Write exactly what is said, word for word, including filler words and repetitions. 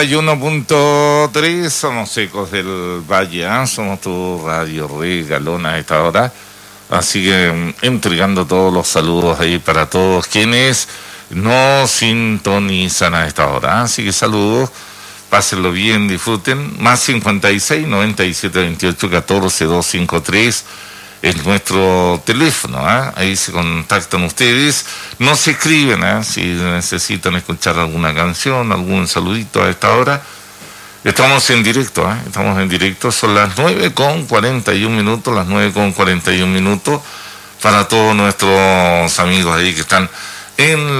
uno punto tres, somos Ecos del Valle, ¿eh? Somos tu radio regalona a esta hora, así que entregando todos los saludos ahí para todos quienes nos sintonizan a esta hora, así que saludos, pásenlo bien, disfruten. Más cincuenta y seis, noventa y siete, veintiocho, catorce, doscientos cincuenta y tres es nuestro teléfono, ¿eh? Ahí se contactan ustedes, no se escriben, ¿eh? Si necesitan escuchar alguna canción, algún saludito a esta hora. Estamos en directo, ¿eh? Estamos en directo, son las nueve con cuarenta y un minutos, las nueve con cuarenta y un minutos, para todos nuestros amigos ahí que están en